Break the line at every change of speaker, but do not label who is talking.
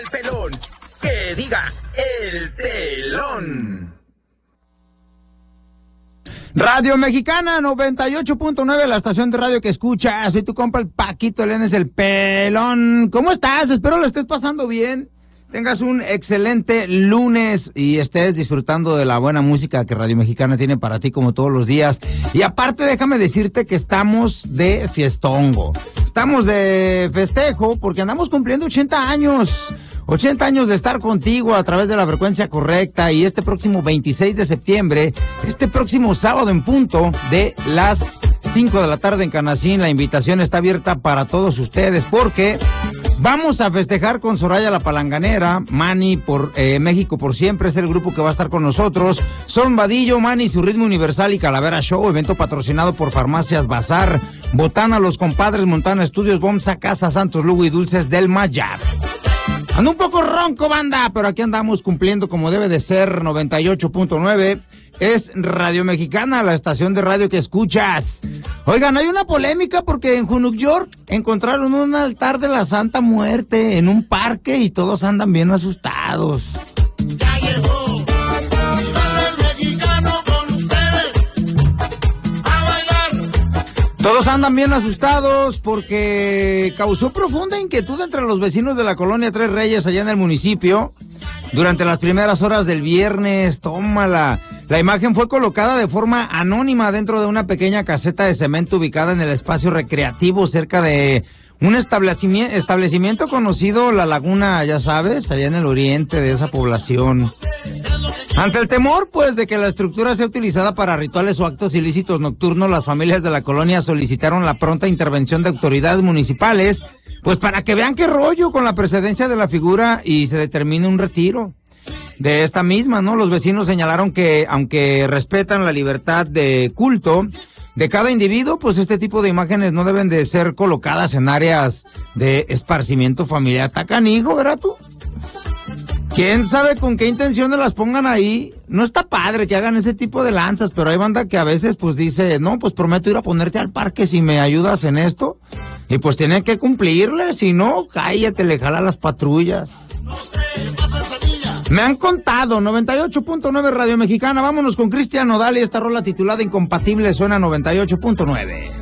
El pelón, que diga el telón.
Radio Mexicana 98.9, la estación de radio que escucha. Soy tu compa el Paquito Lenes, el pelón. ¿Cómo estás? Espero lo estés pasando bien. Tengas un excelente lunes y estés disfrutando de la buena música que Radio Mexicana tiene para ti como todos los días. Y aparte, déjame decirte que estamos de fiestongo. Estamos de festejo porque andamos cumpliendo 80 años. 80 años de estar contigo a través de la frecuencia correcta, y este próximo 26 de septiembre, este próximo sábado en punto de las 5 de la tarde en Canacín, la invitación está abierta para todos ustedes porque vamos a festejar con Soraya la Palanganera, Manny por México por siempre es el grupo que va a estar con nosotros, Son Vadillo, Manny, su ritmo universal y Calavera Show, evento patrocinado por Farmacias Bazar, Botana, Los Compadres, Montana Estudios, Bomsa, Casa Santos Lugo y Dulces del Mayab. Ando un poco ronco, banda, pero aquí andamos cumpliendo como debe de ser. 98.9 es Radio Mexicana, la estación de radio que escuchas. Oigan, hay una polémica porque en New York encontraron un altar de la Santa Muerte en un parque y todos andan bien asustados.
Ya llegó.
Todos andan bien asustados porque causó profunda inquietud entre los vecinos de la colonia Tres Reyes allá en el municipio durante las primeras horas del viernes. Tómala. La imagen fue colocada de forma anónima dentro de una pequeña caseta de cemento ubicada en el espacio recreativo cerca de un establecimiento conocido, La Laguna, ya sabes, allá en el oriente de esa población. Ante el temor, pues, de que la estructura sea utilizada para rituales o actos ilícitos nocturnos, las familias de la colonia solicitaron la pronta intervención de autoridades municipales, pues para que vean qué rollo con la precedencia de la figura y se determine un retiro de esta misma, ¿no? Los vecinos señalaron que, aunque respetan la libertad de culto de cada individuo, pues este tipo de imágenes no deben de ser colocadas en áreas de esparcimiento familiar. Está canijo, ¿verdad tú? ¿Quién sabe con qué intenciones las pongan ahí? No está padre que hagan ese tipo de lanzas, pero hay banda que a veces pues dice, no, pues prometo ir a ponerte al parque si me ayudas en esto. Y pues tienen que cumplirle, si no, cállate, le jala las patrullas. Me han contado. 98.9 Radio Mexicana, vámonos con Cristian Nodal y esta rola titulada Incompatible suena 98.9.